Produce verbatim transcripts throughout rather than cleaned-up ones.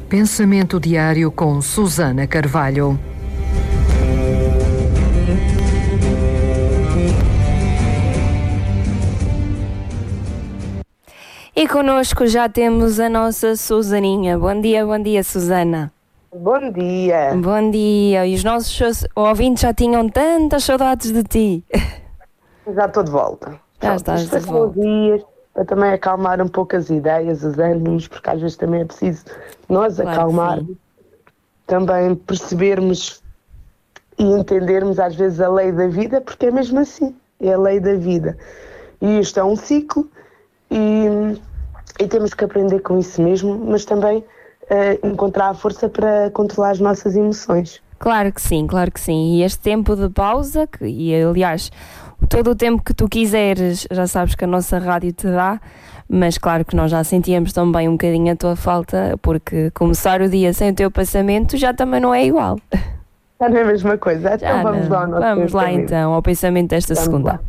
Pensamento diário com Susana Carvalho. E connosco já temos a nossa Susaninha. Bom dia, bom dia, Susana. Bom dia. Bom dia. E os nossos ouvintes já tinham tantas saudades de ti. Já estou de volta. Já estás de volta. Dias, para também acalmar um pouco as ideias, os ânimos, porque às vezes também é preciso nós Claro acalmarmos, também percebermos e entendermos às vezes a lei da vida, porque é mesmo assim, é a lei da vida. E isto é um ciclo e, e temos que aprender com isso mesmo, mas também uh, encontrar a força para controlar as nossas emoções. Claro que sim, claro que sim. E este tempo de pausa, que, e aliás, todo o tempo que tu quiseres, já sabes que a nossa rádio te dá, mas claro que nós já sentíamos também um bocadinho a tua falta, porque começar o dia sem o teu pensamento já também não é igual. Já não é a mesma coisa. Então Já vamos não. lá ao nosso Vamos lá pensamento. então ao pensamento desta Vamos segunda. lá.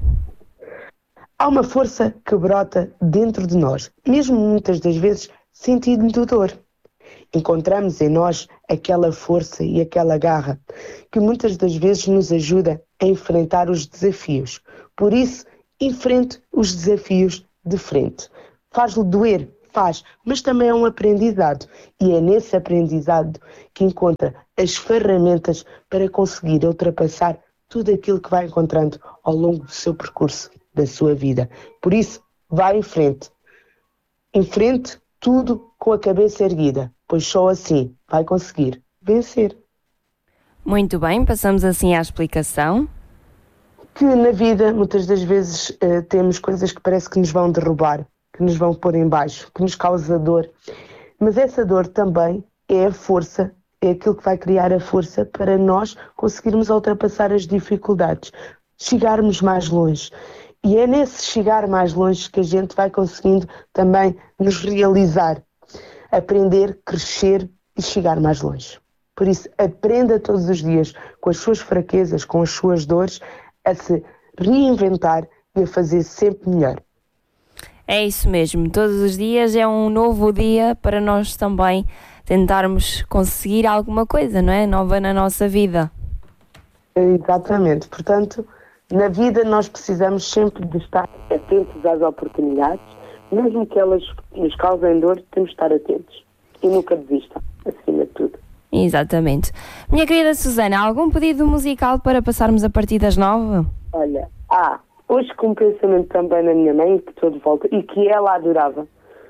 Há uma força que brota dentro de nós, mesmo muitas das vezes sentindo dor. Encontramos em nós aquela força e aquela garra que muitas das vezes nos ajuda a enfrentar os desafios. Por isso, enfrente os desafios de frente. Faz-lhe doer, faz, mas também é um aprendizado. E é nesse aprendizado que encontra as ferramentas para conseguir ultrapassar tudo aquilo que vai encontrando ao longo do seu percurso, da sua vida. Por isso, vá em frente. Enfrente tudo com a cabeça erguida, pois só assim vai conseguir vencer. Muito bem, passamos assim à explicação. Que na vida, muitas das vezes, uh, temos coisas que parece que nos vão derrubar, que nos vão pôr em baixo, que nos causa dor. Mas essa dor também é a força, é aquilo que vai criar a força para nós conseguirmos ultrapassar as dificuldades, chegarmos mais longe. E é nesse chegar mais longe que a gente vai conseguindo também nos realizar, aprender, crescer e chegar mais longe. Por isso, aprenda todos os dias com as suas fraquezas, com as suas dores, a se reinventar e a fazer sempre melhor. É isso mesmo, todos os dias é um novo dia para nós também tentarmos conseguir alguma coisa, não é? Nova na nossa vida. Exatamente, portanto, na vida nós precisamos sempre de estar atentos às oportunidades, mesmo que elas nos causem dor, temos de estar atentos e nunca desistam, acima de tudo. Exatamente. Minha querida Susana, algum pedido musical para passarmos a partir das nove? Olha, há hoje com um pensamento também na minha mãe, que estou de volta, e que ela adorava,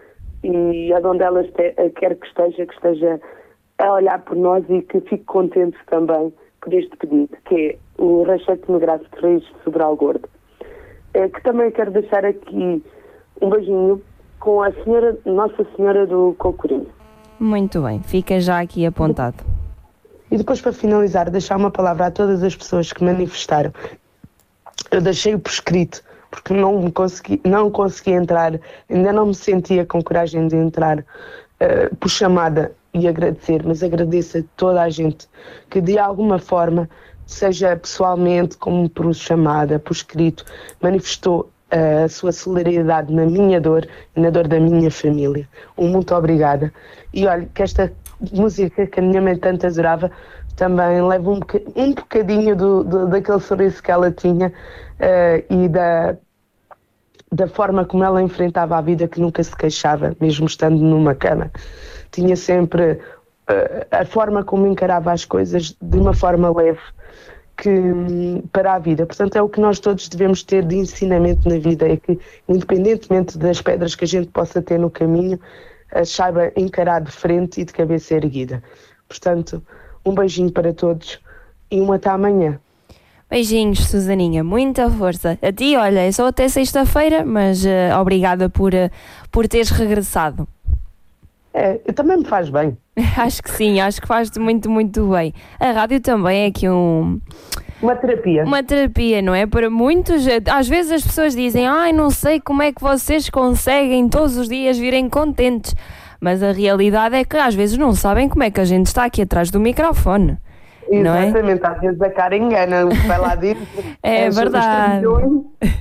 e aonde ela este, quer que esteja, que esteja a olhar por nós e que fique contente também por este pedido, que é o rancho etnográfico de Raízes de Sobral Gordo. É, que também quero deixar aqui um beijinho com a senhora, Nossa Senhora do Cocorinho. Muito bem, fica já aqui apontado. E depois, para finalizar, deixar uma palavra a todas as pessoas que manifestaram. Eu deixei-o por escrito, porque não consegui, não consegui entrar, ainda não me sentia com coragem de entrar uh, por chamada e agradecer, mas agradeço a toda a gente que de alguma forma, seja pessoalmente como por chamada, por escrito, manifestou uh, a sua solidariedade na minha dor e na dor da minha família. Um muito obrigada. E olha, que esta música que a minha mãe tanto adorava também leva um, boca, um bocadinho do, do, daquele sorriso que ela tinha uh, e da, da forma como ela enfrentava a vida, que nunca se queixava, mesmo estando numa cama. Tinha sempre uh, a forma como encarava as coisas de uma forma leve que, um, para a vida. Portanto, é o que nós todos devemos ter de ensinamento na vida, é que, independentemente das pedras que a gente possa ter no caminho, uh, saiba encarar de frente e de cabeça erguida. Portanto, um beijinho para todos e um até amanhã. Beijinhos, Susaninha, muita força. A ti, olha, é só até sexta-feira, mas uh, obrigada por, uh, por teres regressado. É, também me faz bem. Acho que sim, acho que faz-te muito, muito bem. A rádio também é aqui um... Uma terapia. Uma terapia, não é? Para muitos, às vezes as pessoas dizem, ai, não sei como é que vocês conseguem todos os dias virem contentes. Mas a realidade é que às vezes não sabem como é que a gente está aqui atrás do microfone. Exatamente, não é? Às vezes a cara engana, vai lá dentro. É verdade.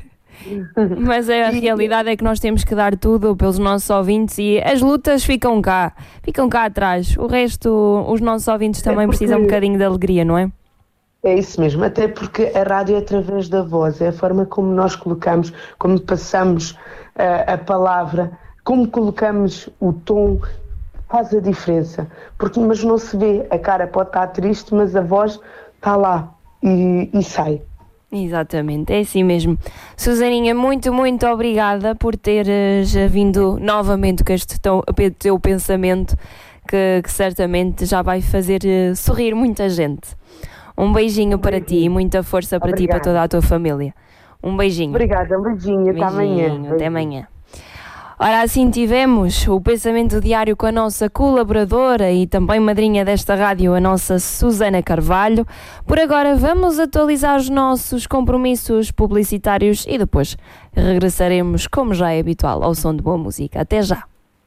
Mas a realidade é que nós temos que dar tudo pelos nossos ouvintes e as lutas ficam cá, ficam cá atrás. O resto, os nossos ouvintes também é porque... precisam um bocadinho de alegria, não é? É isso mesmo, até porque a rádio é através da voz, é a forma como nós colocamos, como passamos uh, a palavra, como colocamos o tom, faz a diferença. Porque, mas não se vê, a cara pode estar triste, mas a voz está lá e, e sai. Exatamente, é assim mesmo. Susaninha, muito, muito obrigada por teres vindo novamente com este teu, teu pensamento que, que certamente já vai fazer sorrir muita gente. Um beijinho para ti e muita força para Obrigada. Ti e para toda a tua família. Um beijinho. Obrigada, um beijinho, beijinho até amanhã. Até amanhã. Ora, assim tivemos o pensamento diário com a nossa colaboradora e também madrinha desta rádio, a nossa Susana Carvalho. Por agora vamos atualizar os nossos compromissos publicitários e depois regressaremos, como já é habitual, ao som de boa música. Até já!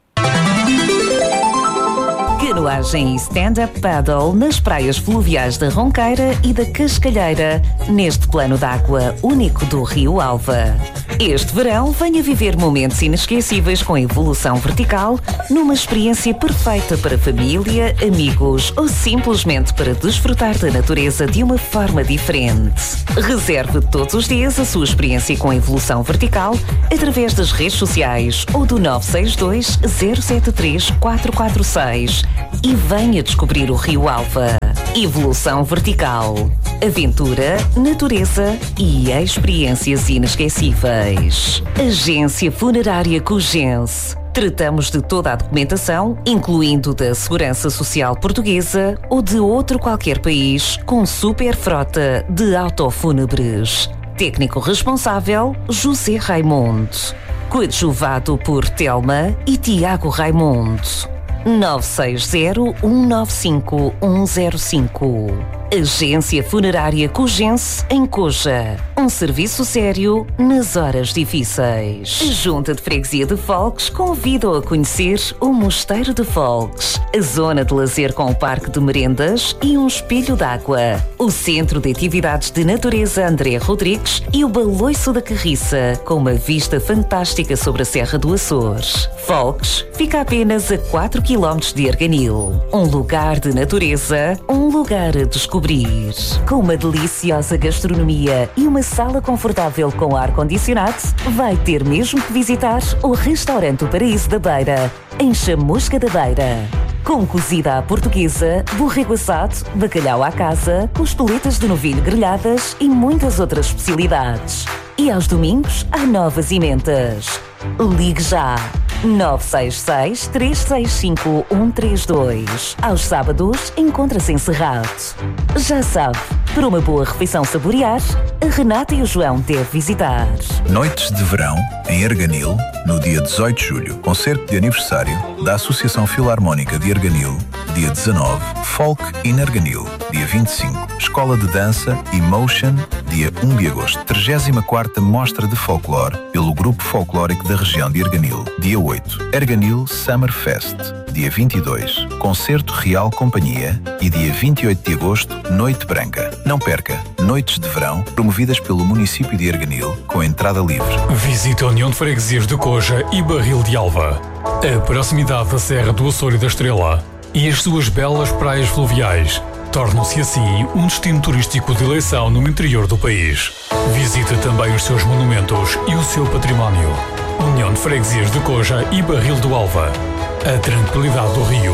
Canoagem e stand-up paddle nas praias fluviais da Ronqueira e da Cascalheira, neste plano d'água único do Rio Alva. Este verão, venha viver momentos inesquecíveis com evolução vertical, numa experiência perfeita para família, amigos ou simplesmente para desfrutar da natureza de uma forma diferente. Reserve todos os dias a sua experiência com evolução vertical através das redes sociais ou do nove seis dois, zero sete três, quatro quatro seis e venha descobrir o Rio Alva. Evolução vertical. Aventura, natureza e experiências inesquecíveis. Agência Funerária Cogense. Tratamos de toda a documentação, incluindo da Segurança Social Portuguesa ou de outro qualquer país, com super frota de autofúnebres. Técnico responsável, José Raimundo. Coadjuvado por Telma e Tiago Raimundo. nove seis zero, um nove cinco, um zero cinco. Agência Funerária Cogense em Coja. Um serviço sério nas horas difíceis. A Junta de Freguesia de Folgues convida-o a conhecer o Mosteiro de Folgues, a zona de lazer com o parque de merendas e um espelho d'água, o Centro de Atividades de Natureza André Rodrigues e o Baloiço da Carriça, com uma vista fantástica sobre a Serra do Açores. Folgues fica apenas a quatro quilómetros de Arganil. Um lugar de natureza, um lugar a descobrir. Com uma deliciosa gastronomia e uma sala confortável com ar-condicionado, vai ter mesmo que visitar o Restaurante O Paraíso da Beira, em Chamusca da Beira. Com cozida à portuguesa, borrego assado, bacalhau à casa, costeletas de novilho grelhadas e muitas outras especialidades. E aos domingos, há novas emendas. Ligue já! nove seis seis, três seis cinco, um três dois. Aos sábados, encontra-se encerrado. Já sabe, para uma boa refeição saborear, a Renata e o João devem visitar. Noites de verão, em Arganil, no dia dezoito de julho, concerto de aniversário da Associação Filarmónica de Arganil, dia dezanove, Folk in Arganil, dia vinte e cinco, Escola de Dança Emotion, dia um de agosto, trigésima quarta Mostra de Folclore, pelo Grupo Folclórico da Região de Arganil, dia oito, Arganil Summer Fest, dia vinte e dois, Concerto Real Companhia e dia vinte e oito de agosto, Noite Branca. Não perca, noites de verão promovidas pelo município de Arganil com entrada livre. Visite a União de Freguesias de Coja e Barril de Alva. A proximidade da Serra do Açor e da Estrela e as suas belas praias fluviais tornam-se assim um destino turístico de eleição no interior do país. Visite também os seus monumentos e o seu património. União de Freguesias de Coja e Barril do Alva. A tranquilidade do rio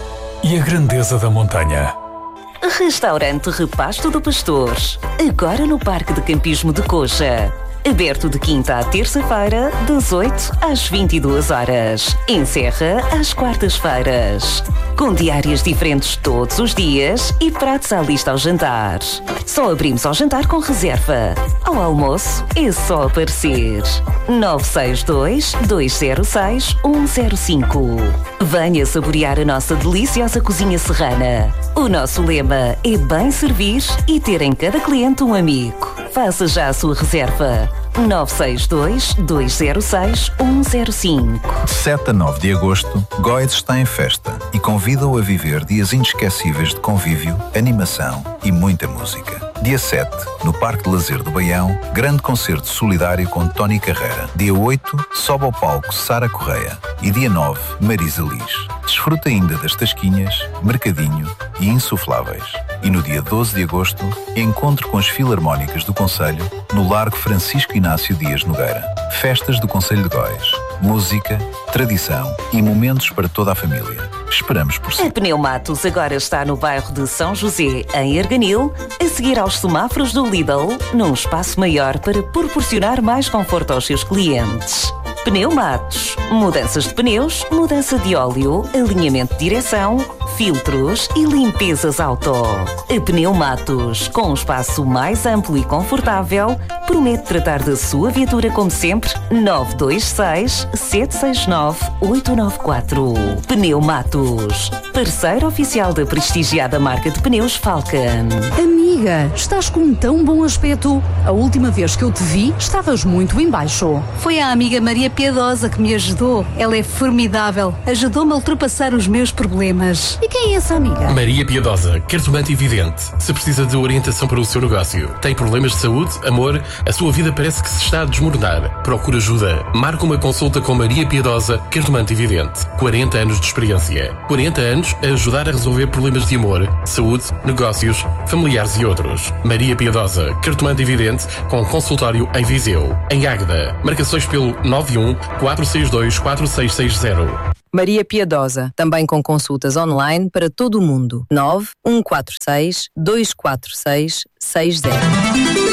e a grandeza da montanha. Restaurante Repasto do Pastor, agora no Parque de Campismo de Coja. Aberto de quinta à terça-feira, das oito às vinte e duas horas. Encerra às quartas-feiras. Com diárias diferentes todos os dias e pratos à lista ao jantar. Só abrimos ao jantar com reserva. Ao almoço é só aparecer. nove seis dois, dois zero seis, um zero cinco. Venha saborear a nossa deliciosa cozinha serrana. O nosso lema é bem servir e ter em cada cliente um amigo. Faça já a sua reserva. nove seis dois, dois zero seis, um zero cinco. De sete a nove de agosto, Góis está em festa e convida-o a viver dias inesquecíveis de convívio, animação e muita música. Dia sete, no Parque de Lazer do Baião, grande concerto solidário com Tony Carreira. Dia oito, sobe ao palco Sara Correia. E dia nove, Marisa Liz. Desfruta ainda das tasquinhas, mercadinho e insufláveis. E no dia doze de agosto, encontro com as Filarmónicas do Concelho no Largo Francisco Inácio Dias Nogueira. Festas do Concelho de Góis. Música, tradição e momentos para toda a família. Esperamos por si. A Pneumatos agora está no bairro de São José, em Arganil, a seguir aos semáforos do Lidl, num espaço maior para proporcionar mais conforto aos seus clientes. Pneumatos. Mudanças de pneus, mudança de óleo, alinhamento de direção, filtros e limpezas auto. A Pneumatos, com um espaço mais amplo e confortável, promete tratar da sua viatura como sempre. nove dois seis, sete seis nove, oito nove quatro. Pneumatos, parceiro oficial da prestigiada marca de pneus Falcon. Amiga, estás com um tão bom aspecto. A última vez que eu te vi, estavas muito em baixo. Foi a amiga Maria Piedosa que me ajudou. Ela é formidável. Ajudou-me a ultrapassar os meus problemas. E quem é essa amiga? Maria Piedosa, cartomante evidente. Se precisa de orientação para o seu negócio, tem problemas de saúde, amor, a sua vida parece que se está a desmoronar. Procura ajuda. Marca uma consulta com Maria Piedosa, cartomante evidente. quarenta anos de experiência. quarenta anos a ajudar a resolver problemas de amor, saúde, negócios, familiares e outros. Maria Piedosa, cartomante evidente, com consultório em Viseu. Em Águeda. Marcações pelo nove um, quatro seis dois, quatro seis seis zero. Maria Piedosa, também com consultas online para todo o mundo. nove um quatro seis, dois quatro seis, seis zero.